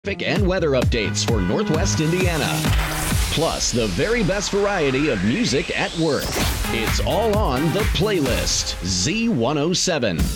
traffic and weather updates for Northwest Indiana. Plus, the very best variety of music at work. It's all on The Playlist, Z107.